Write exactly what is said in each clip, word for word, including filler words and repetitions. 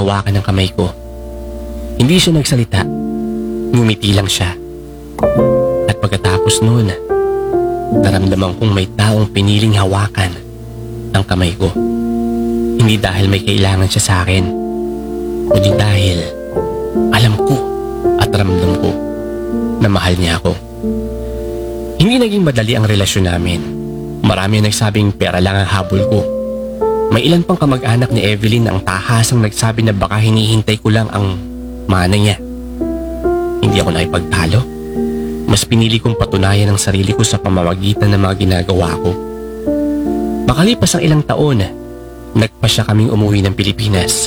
hinawakan ng kamay ko. Hindi siya nagsalita. Ngumiti lang siya. At pagkatapos noon, naramdaman kong may taong piniling hawakan ang kamay ko. Hindi dahil may kailangan siya sa akin, kundi dahil alam ko at ramdam ko na mahal niya ako. Hindi naging madali ang relasyon namin. Marami ang nagsabing pera lang ang habol ko. May ilan pang kamag-anak ni Evelyn ang tahasang nagsabi na baka hinihintay ko lang ang mana niya. Hindi ako nakipagtalo. Mas pinili kong patunayan ang sarili ko sa pamamagitan ng mga ginagawa ko. Makalipas ang ilang taon, nagpasya kaming umuwi ng Pilipinas.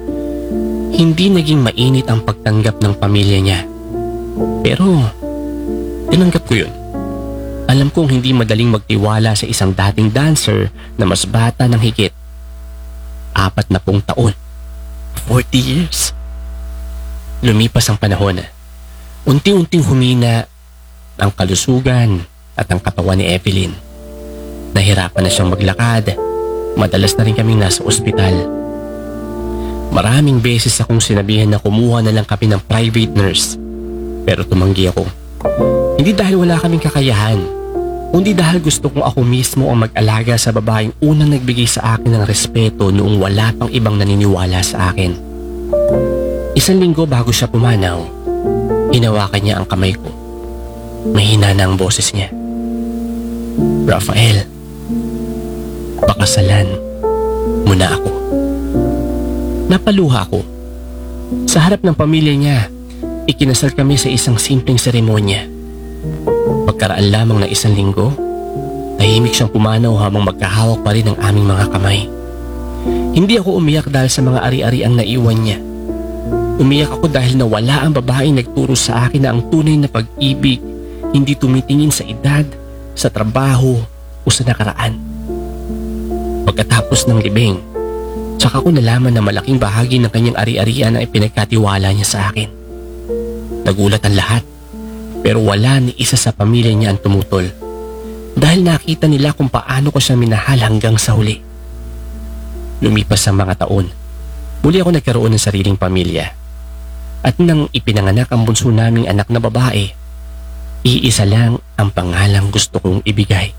Hindi naging mainit ang pagtanggap ng pamilya niya. Pero, tinanggap ko yun. Alam kong hindi madaling magtiwala sa isang dating dancer na mas bata ng higit. Apat na pung taon. Forty years. Lumipas ang panahon. Unti-unting humina ang kalusugan at ang katawan ni Evelyn. Nahirapan na siyang maglakad. Madalas na rin kaming nasa ospital. Maraming beses akong sinabihan na kumuha na lang kami ng private nurse. Pero tumanggi ako. Hindi dahil wala kaming kakayahan, kundi dahil gusto kong ako mismo ang mag-alaga sa babaeng unang nagbigay sa akin ng respeto noong wala pang ibang naniniwala sa akin. Isang linggo bago siya pumanaw, hinawakan niya ang kamay ko. Mahina na ang boses niya. Rafael, pakasalan mo na ako. Napaluha ako. Sa harap ng pamilya niya, ikinasal kami sa isang simpleng seremonya. Pagkaraan lamang ng isang linggo, tahimik siyang pumanaw habang magkahawak pa rin ang aming mga kamay. Hindi ako umiyak dahil sa mga ari-ariang naiwan niya. Umiyak ako dahil nawala ang babaeng nagturo sa akin na ang tunay na pag-ibig hindi tumitingin sa edad, sa trabaho o sa nakaraan. Pagkatapos ng libing, tsaka ko nalaman na malaking bahagi ng kanyang ari-arian ang ipinagkatiwala niya sa akin. Nagulat ang lahat, pero wala ni isa sa pamilya niya ang tumutol. Dahil nakita nila kung paano ko siya minahal hanggang sa huli. Lumipas ang mga taon, muli ako nagkaroon ng sariling pamilya. At nang ipinanganak ang bunso naming anak na babae, iisa lang ang pangalang gusto kong ibigay.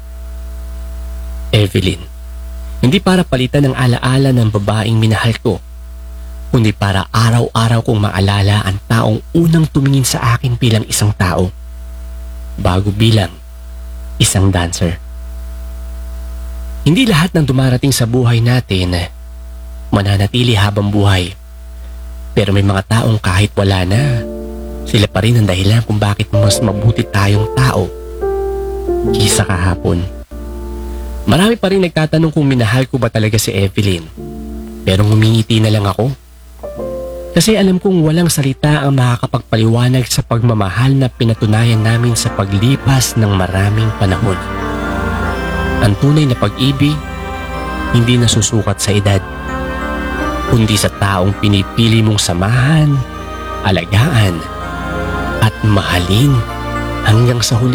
Evelyn. Hindi para palitan ng alaala ng babaeng minahal ko, kundi para araw-araw kong maalala ang taong unang tumingin sa akin bilang isang tao, bago bilang isang dancer. Hindi lahat ng dumarating sa buhay natin mananatili habang buhay. Pero may mga taong kahit wala na, sila pa rin ang dahilan kung bakit mas mabuti tayong tao kaysa kahapon. Marami pa rin nagtatanong kung minahal ko ba talaga si Evelyn. Pero ngumingiti na lang ako. Kasi alam kong walang salita ang makakapagpaliwanag sa pagmamahal na pinatunayan namin sa paglipas ng maraming panahon. Ang tunay na pag-ibig hindi nasusukat sa edad, kundi sa taong pinipili mong samahan, alagaan, at mahalin hanggang sa huli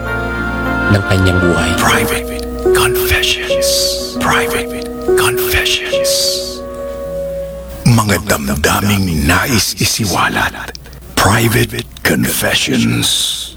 ng kanyang buhay. Private Confessions. Private Confessions. Mga damdaming nais isiwalat. Private Confessions.